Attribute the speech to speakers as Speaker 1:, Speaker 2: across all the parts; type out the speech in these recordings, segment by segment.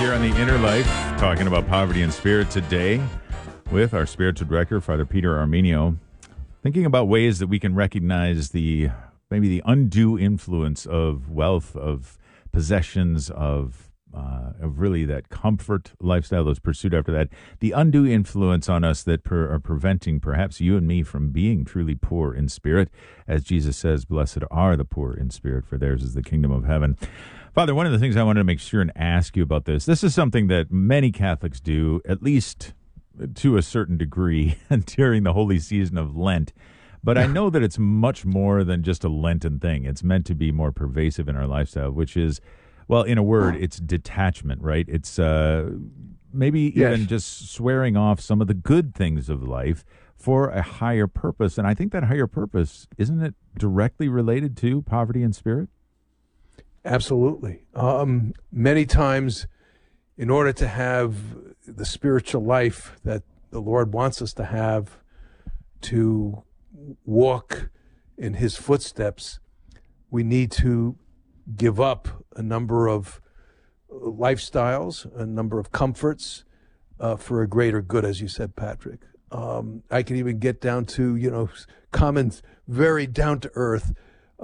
Speaker 1: here on The Inner Life, talking about poverty and spirit today with our spiritual director, Father Peter Armenio, thinking about ways that we can recognize maybe the undue influence of wealth, of possessions, of really that comfort lifestyle, those pursuit after that, the undue influence on us that are preventing perhaps you and me from being truly poor in spirit. As Jesus says, blessed are the poor in spirit, for theirs is the kingdom of heaven. Father, one of the things I wanted to make sure and ask you about this is something that many Catholics do, at least to a certain degree, during the holy season of Lent. But I know that it's much more than just a Lenten thing. It's meant to be more pervasive in our lifestyle, which is, well, in a word, it's detachment, right? It's maybe even just swearing off some of the good things of life for a higher purpose. And I think that higher purpose, isn't it directly related to poverty and spirit?
Speaker 2: Absolutely. Many times, in order to have the spiritual life that the Lord wants us to have, to walk in his footsteps, we need to give up a number of lifestyles, a number of comforts for a greater good, as you said, Patrick. I can even get down to, common, very down to earth.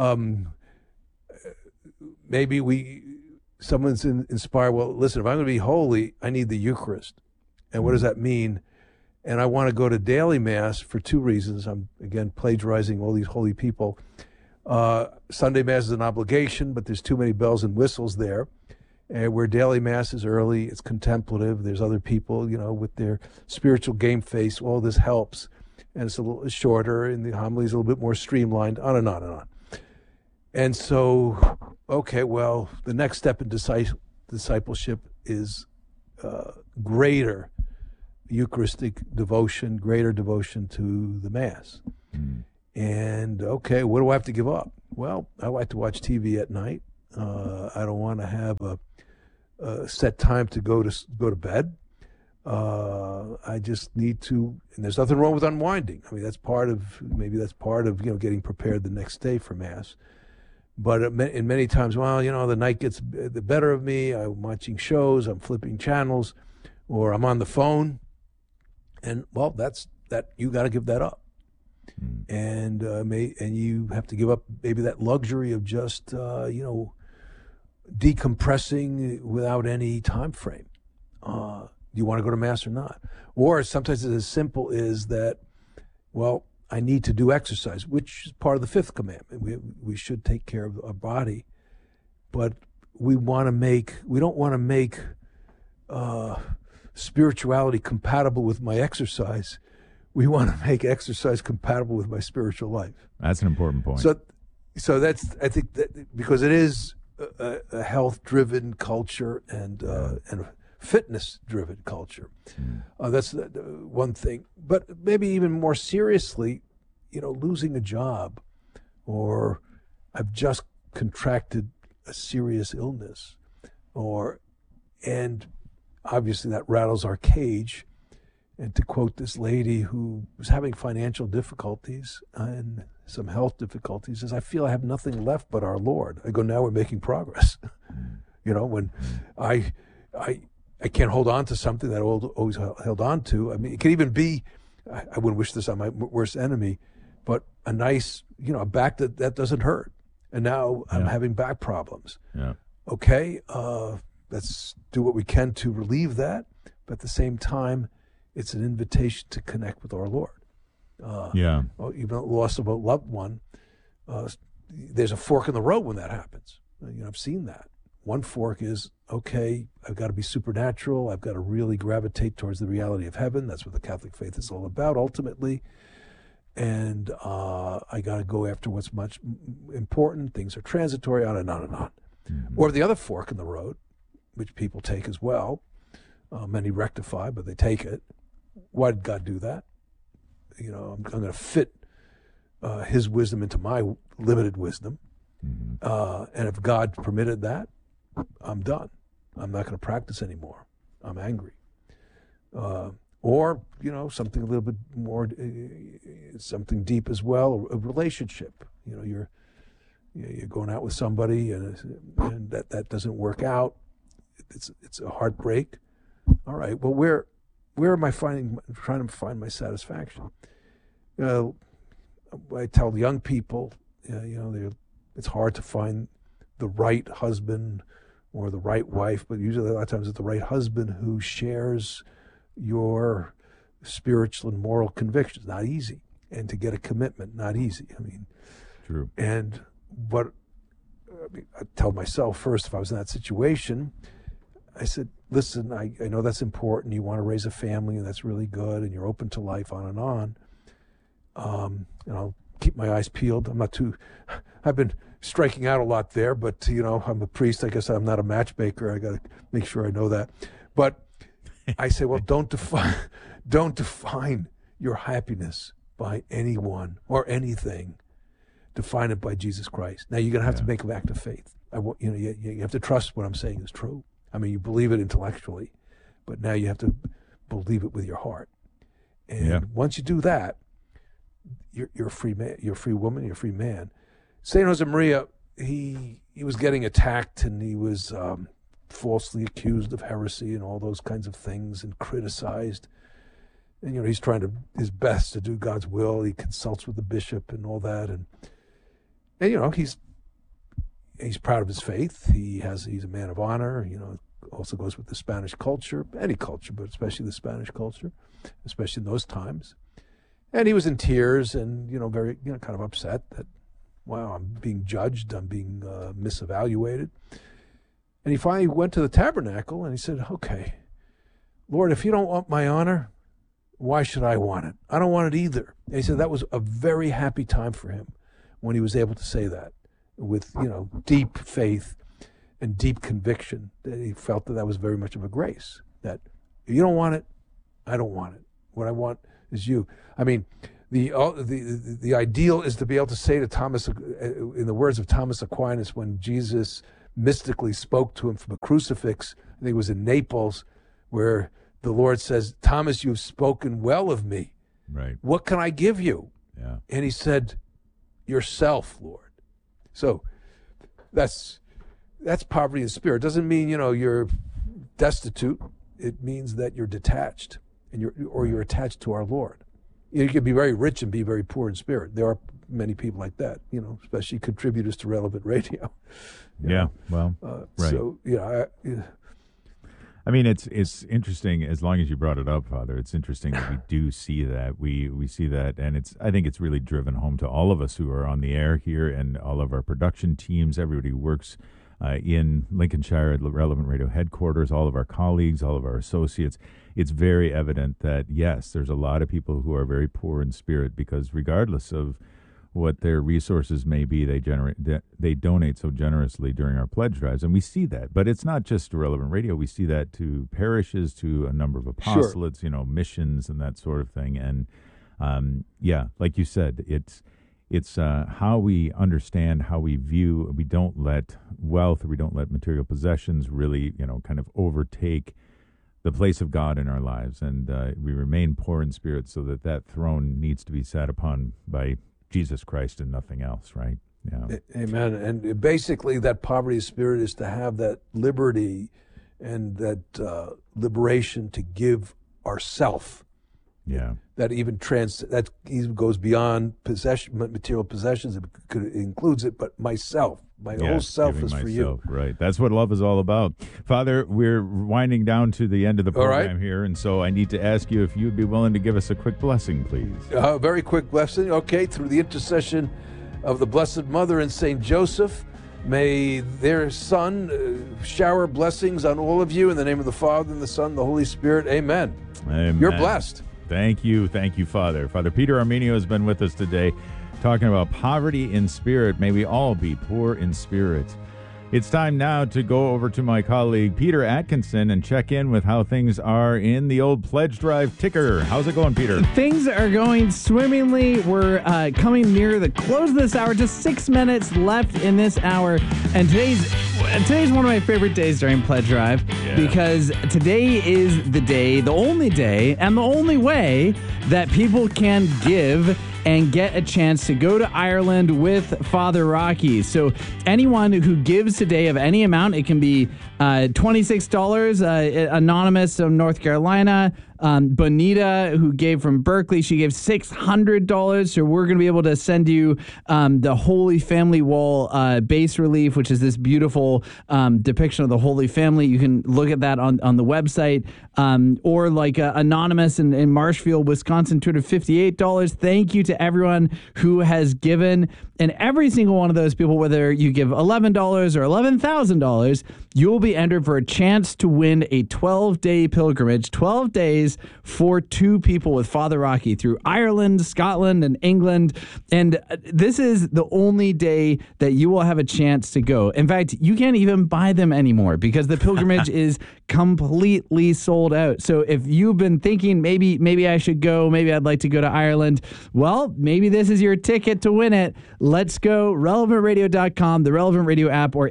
Speaker 2: Maybe someone's inspired, well, listen, if I'm going to be holy, I need the Eucharist. And what does that mean? And I want to go to daily Mass for two reasons. I'm, again, plagiarizing all these holy people. Sunday Mass is an obligation, but there's too many bells and whistles there. And where daily Mass is early, it's contemplative. There's other people, with their spiritual game face. All this helps. And it's a little shorter, and the homily is a little bit more streamlined, on and on and on. And so, okay, well, the next step in discipleship is greater Eucharistic devotion, greater devotion to the Mass. And, okay, what do I have to give up? Well, I like to watch TV at night. I don't want to have a set time to go to bed. I just need to, and there's nothing wrong with unwinding. I mean, that's part of getting prepared the next day for Mass. But in many times, the night gets the better of me. I'm watching shows, I'm flipping channels, or I'm on the phone. And, well, that's you got to give that up. And you have to give up maybe that luxury of just, decompressing without any time frame. Do you want to go to Mass or not? Or sometimes it's as simple as that, well, I need to do exercise, which is part of the fifth commandment. We should take care of our body, but we don't want to make spirituality compatible with my exercise. We want to make exercise compatible with my spiritual life.
Speaker 1: That's an important point.
Speaker 2: So that's, I think, that because it is a health-driven culture and a fitness-driven culture. That's one thing. But maybe even more seriously, losing a job, or I've just contracted a serious illness, and obviously that rattles our cage. And to quote this lady who was having financial difficulties and some health difficulties, says, I feel I have nothing left but our Lord. I go, now we're making progress. When I can't hold on to something that I always held on to. I mean, it could even be, I wouldn't wish this on my worst enemy, but a nice, a back that doesn't hurt. And now I'm having back problems. Yeah. Okay, let's do what we can to relieve that. But at the same time, it's an invitation to connect with our Lord. Even loss of a loved one, there's a fork in the road when that happens. I've seen that. One fork is, okay, I've got to be supernatural. I've got to really gravitate towards the reality of heaven. That's what the Catholic faith is all about, ultimately. And I got to go after what's much important. Things are transitory, on and on and on. Or the other fork in the road, which people take as well. Many rectify, but they take it. Why did God do that? I'm going to fit his wisdom into my limited wisdom. And if God permitted that, I'm done. I'm not going to practice anymore. I'm angry. Or, something a little bit more, something deep as well, a relationship. You're going out with somebody and that doesn't work out. it's a heartbreak. All right, well, where am I trying to find my satisfaction? I tell young people, it's hard to find the right husband or the right wife, but usually a lot of times it's the right husband who shares your spiritual and moral convictions. Not easy. And to get a commitment, not easy. I mean,
Speaker 1: true.
Speaker 2: And what I tell myself first, if I was in that situation, I said, listen, I know that's important. You want to raise a family, and that's really good, and you're open to life, on and on. And I'll keep my eyes peeled. I've been striking out a lot there, but, I'm a priest. I guess I'm not a matchmaker. I got to make sure I know that. But I say, well, don't define your happiness by anyone or anything. Define it by Jesus Christ. Now you're going to have to make an act of faith. You have to trust what I'm saying is true. I mean, you believe it intellectually, but now you have to believe it with your heart. And once you do that, you're a free man. You're a free woman. You're a free man. Saint Josemaria, he was getting attacked, and he was falsely accused of heresy and all those kinds of things, and criticized. And he's trying his best to do God's will. He consults with the bishop and all that, and he's proud of his faith. He's a man of honor. Also goes with the Spanish culture, any culture, but especially the Spanish culture, especially in those times. And he was in tears and very kind of upset that, wow, I'm being judged, I'm being misevaluated. And he finally went to the tabernacle and he said, okay, Lord, if you don't want my honor, why should I want it? I don't want it either. And he said that was a very happy time for him when he was able to say that with, deep faith and deep conviction, that he felt that was very much of a grace, that if you don't want it, I don't want it. What I want is you. I mean, the ideal is to be able to say to Thomas, in the words of Thomas Aquinas, when Jesus mystically spoke to him from a crucifix, I think it was in Naples, where the Lord says, Thomas, you've spoken well of me.
Speaker 1: Right.
Speaker 2: What can I give you?
Speaker 1: Yeah.
Speaker 2: And he said, yourself, Lord. So that's poverty in spirit. It doesn't mean, you're destitute. It means that you're detached and you're attached to our Lord. You can be very rich and be very poor in spirit. There are many people like that, especially contributors to Relevant Radio.
Speaker 1: Well, right.
Speaker 2: So,
Speaker 1: I mean, it's interesting. As long as you brought it up, Father, it's interesting that we do see that. We see that, and I think it's really driven home to all of us who are on the air here, and all of our production teams, everybody who works in Lincolnshire at Relevant Radio headquarters, all of our colleagues, all of our associates. It's very evident that, yes, there's a lot of people who are very poor in spirit, because regardless of what their resources may be, they donate so generously during our pledge drives, and we see that. But it's not just to Relevant Radio. We see that to parishes, to a number of apostolates, missions, and that sort of thing. And like you said, it's how we understand, how we view. We don't let wealth, or we don't let material possessions really, kind of overtake the place of God in our lives, and we remain poor in spirit, so that throne needs to be sat upon by Jesus Christ and nothing else, right? Yeah.
Speaker 2: Amen. And basically, that poverty of spirit is to have that liberty and that liberation to give ourself.
Speaker 1: Yeah.
Speaker 2: That even goes beyond material possessions. It includes it, but myself. My whole self is for you.
Speaker 1: Right. That's what love is all about. Father, we're winding down to the end of the program here, and so I need to ask you if you'd be willing to give us a quick blessing, please.
Speaker 2: A very quick blessing. Okay, through the intercession of the Blessed Mother and Saint Joseph, may their Son shower blessings on all of you in the name of the Father, and the Son, and the Holy Spirit. Amen.
Speaker 1: Amen.
Speaker 2: You're blessed.
Speaker 1: Thank you, Father. Father Peter Armenio has been with us today, talking about poverty in spirit. May we all be poor in spirit. It's time now to go over to my colleague Peter Atkinson and check in with how things are in the old pledge drive ticker. How's it going, Peter?
Speaker 3: Things are going swimmingly. We're coming near the close of this hour. Just 6 minutes left in this hour. And today's one of my favorite days during pledge drive, because today is the day, the only day, and the only way that people can give and get a chance to go to Ireland with Father Rocky. So anyone who gives today of any amount, it can be $26, anonymous from North Carolina. Bonita, who gave from Berkeley, she gave $600. So we're going to be able to send you the Holy Family Wall bas relief, which is this beautiful depiction of the Holy Family. You can look at that on the website. Or like Anonymous in Marshfield, Wisconsin, $258. Thank you to everyone who has given. And every single one of those people, whether you give $11 or $11,000, you will be entered for a chance to win a 12-day pilgrimage, 12 days for two people with Father Rocky through Ireland, Scotland, and England. And this is the only day that you will have a chance to go. In fact, you can't even buy them anymore because the pilgrimage is completely sold out. So if you've been thinking maybe I should go, maybe I'd like to go to Ireland, well, maybe this is your ticket to win it. Let's go. RelevantRadio.com, the Relevant Radio app, or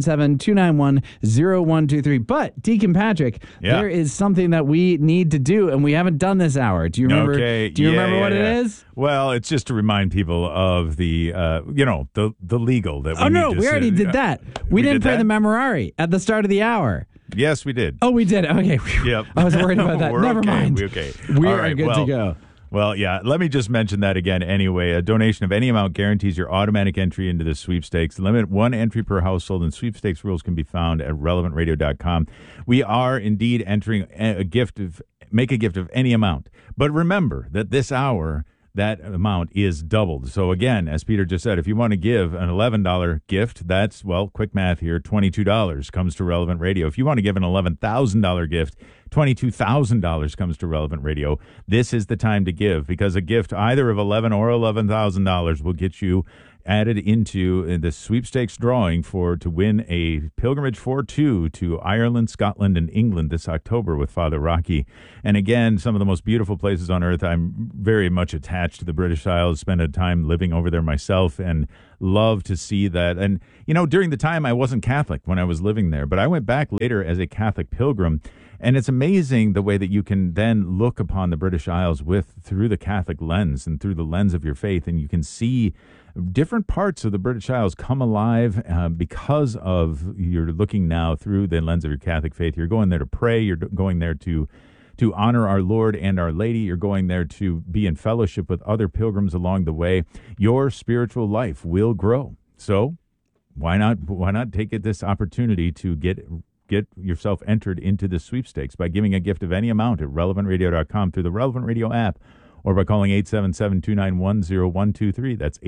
Speaker 3: 877-291-0123. But Deacon Patrick, there is something that we need to do, and we haven't done this hour. Do you remember?
Speaker 1: Okay.
Speaker 3: Do you remember what it is?
Speaker 1: Well, it's just to remind people of the the legal that we
Speaker 3: Oh no,
Speaker 1: need to
Speaker 3: we already did that. We didn't pray the Memorare at the start of the hour.
Speaker 1: Yes, we did.
Speaker 3: Oh, we did. Okay.
Speaker 1: Yep.
Speaker 3: I was worried about that. Never mind. We are good to go.
Speaker 1: Well, yeah, let me just mention that again anyway. A donation of any amount guarantees your automatic entry into the sweepstakes. Limit one entry per household, and sweepstakes rules can be found at relevantradio.com. We are indeed entering make a gift of any amount. But remember that this hour, that amount is doubled. So again, as Peter just said, if you want to give an $11 gift, that's, well, quick math here, $22 comes to Relevant Radio. If you want to give an $11,000 gift, $22,000 comes to Relevant Radio. This is the time to give, because a gift either of $11,000 or $11,000 will get you added into the sweepstakes drawing to win a pilgrimage for two to Ireland, Scotland, and England this October with Father Rocky. And again, some of the most beautiful places on earth. I'm very much attached to the British Isles, spent a time living over there myself, and love to see that. And, during the time I wasn't Catholic when I was living there, but I went back later as a Catholic pilgrim. And it's amazing the way that you can then look upon the British Isles through the Catholic lens and through the lens of your faith, and you can see different parts of the British Isles come alive because of you're looking now through the lens of your Catholic faith. You're going there to pray. You're going there to honor our Lord and Our Lady. You're going there to be in fellowship with other pilgrims along the way. Your spiritual life will grow. So why not take this opportunity to get yourself entered into the sweepstakes by giving a gift of any amount at relevantradio.com through the Relevant Radio app, or by calling 877-291-0123. That's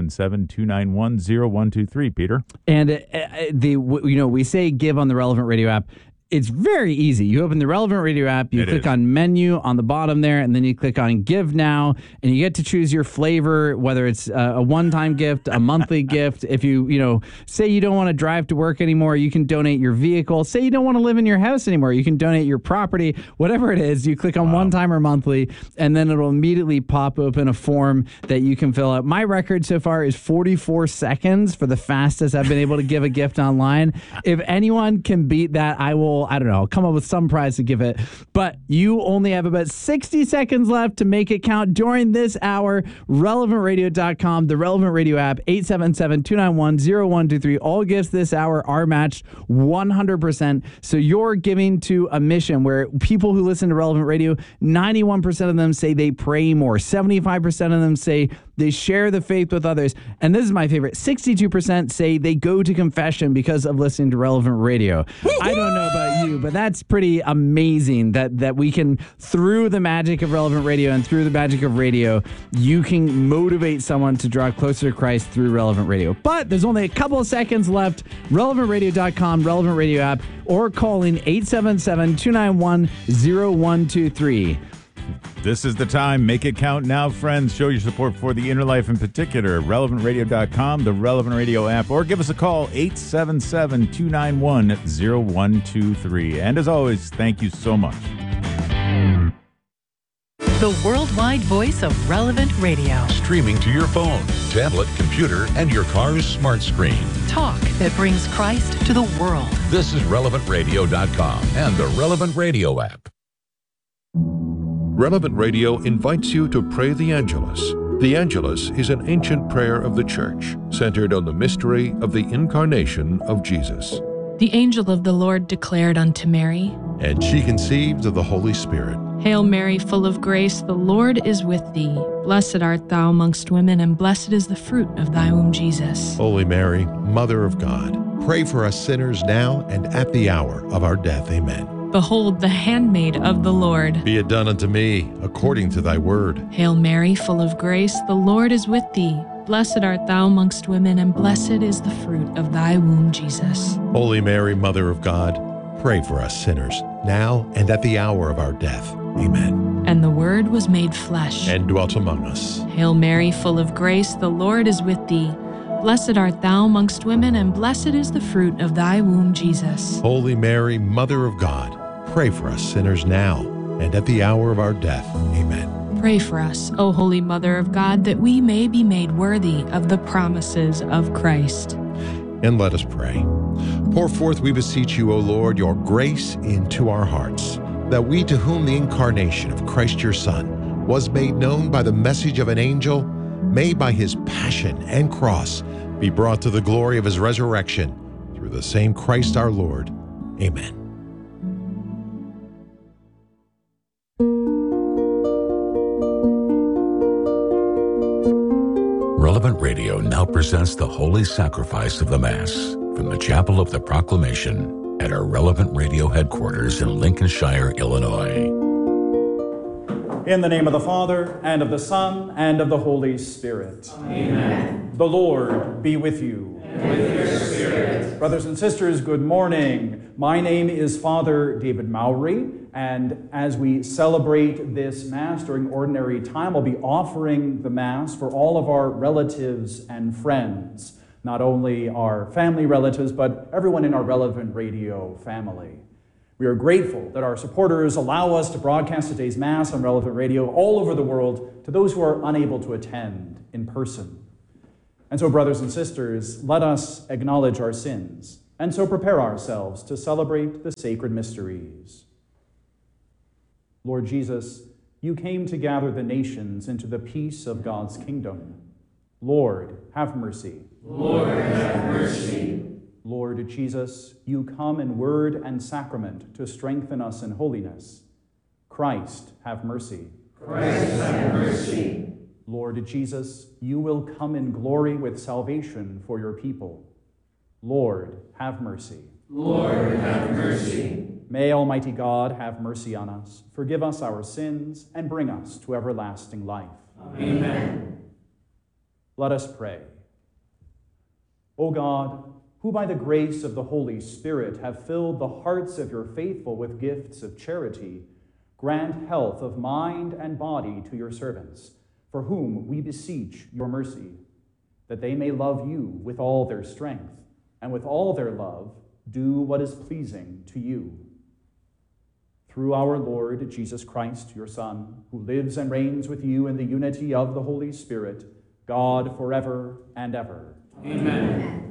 Speaker 1: 877-291-0123, Peter.
Speaker 3: And we say give on the Relevant Radio app. It's very easy. You open the Relevant Radio app, you click on menu on the bottom there, and then you click on Give Now, and you get to choose your flavor, whether it's a one-time gift, a monthly gift. If you say you don't want to drive to work anymore, you can donate your vehicle. Say you don't want to live in your house anymore, you can donate your property. Whatever it is, you click on one-time or monthly, and then it'll immediately pop open a form that you can fill out. My record so far is 44 seconds for the fastest I've been able to give a gift online. If anyone can beat that, I'll come up with some prize to give it. But you only have about 60 seconds left to make it count during this hour. RelevantRadio.com, the Relevant Radio app, 877-291-0123. All gifts this hour are matched 100%. So you're giving to a mission where people who listen to Relevant Radio, 91% of them say they pray more. 75% of them say they share the faith with others. And this is my favorite. 62% say they go to confession because of listening to Relevant Radio. I don't know about you, but that's pretty amazing that we can, through the magic of Relevant Radio and through the magic of radio, you can motivate someone to draw closer to Christ through Relevant Radio. But there's only a couple of seconds left. RelevantRadio.com, Relevant Radio app, or calling 877-291-0123.
Speaker 1: This is the time. Make it count now, friends. Show your support for the inner life in particular. RelevantRadio.com, the Relevant Radio app, or give us a call, 877-291-0123. And as always, thank you so much.
Speaker 4: The worldwide voice of Relevant Radio.
Speaker 5: Streaming to your phone, tablet, computer, and your car's smart screen.
Speaker 4: Talk that brings Christ to the world.
Speaker 5: This is RelevantRadio.com and the Relevant Radio app. Relevant Radio invites you to pray the Angelus,
Speaker 6: The Angelus is an ancient prayer of the Church centered on the mystery of the incarnation of Jesus.
Speaker 7: The angel of the Lord declared unto Mary,
Speaker 6: And she conceived of the Holy Spirit.
Speaker 7: Hail Mary, full of grace, the Lord is with thee. Blessed art thou amongst women, and blessed is the fruit of thy womb, Jesus.
Speaker 6: Holy Mary, Mother of God, pray for us sinners now and at the hour of our death. Amen.
Speaker 7: Behold, the handmaid of the Lord.
Speaker 6: Be it done unto me according to thy word.
Speaker 7: Hail Mary, full of grace, the Lord is with thee. Blessed art thou amongst women, and blessed is the fruit of thy womb, Jesus.
Speaker 6: Holy Mary, Mother of God, pray for us sinners, now and at the hour of our death. Amen.
Speaker 7: And the Word was made flesh,
Speaker 6: And dwelt among us.
Speaker 7: Hail Mary, full of grace, the Lord is with thee. Blessed art thou amongst women, and blessed is the fruit of thy womb, Jesus.
Speaker 6: Holy Mary, Mother of God, pray for us sinners now and at the hour of our death. Amen.
Speaker 7: Pray for us, O Holy Mother of God, that we may be made worthy of the promises of Christ.
Speaker 6: And let us pray. Pour forth, we beseech you, O Lord, your grace into our hearts, that we, to whom the incarnation of Christ your Son was made known by the message of an angel, may by his passion and cross be brought to the glory of his resurrection, through the same Christ our Lord. Amen.
Speaker 5: Relevant Radio now presents the Holy Sacrifice of the Mass from the Chapel of the Proclamation at our Relevant Radio headquarters in Lincolnshire, Illinois.
Speaker 8: In the name of the Father, and of the Son, and of the Holy Spirit. Amen. The Lord be with you. And with your spirit. Brothers and sisters, good morning. My name is Father David Mowry, and as we celebrate this Mass during ordinary time, I'll be offering the Mass for all of our relatives and friends, not only our family relatives, but everyone in our Relevant Radio family. We are grateful that our supporters allow us to broadcast today's Mass on Relevant Radio all over the world to those who are unable to attend in person. And so, brothers and sisters, let us acknowledge our sins and so prepare ourselves to celebrate the sacred mysteries. Lord Jesus, you came to gather the nations into the peace of God's kingdom. Lord, have mercy. Lord, have mercy. Lord Jesus, you come in word and sacrament to strengthen us in holiness. Christ, have mercy. Christ, have mercy. Lord Jesus, you will come in glory with salvation for your people. Lord, have mercy. Lord, have mercy. May Almighty God have mercy on us, forgive us our sins, and bring us to everlasting life. Amen. Let us pray. O God, who by the grace of the Holy Spirit have filled the hearts of your faithful with gifts of charity, grant health of mind and body to your servants, for whom we beseech your mercy, that they may love you with all their strength, and with all their love do what is pleasing to you. Through our Lord Jesus Christ, your Son, who lives and reigns with you in the unity of the Holy Spirit, God forever and ever. Amen.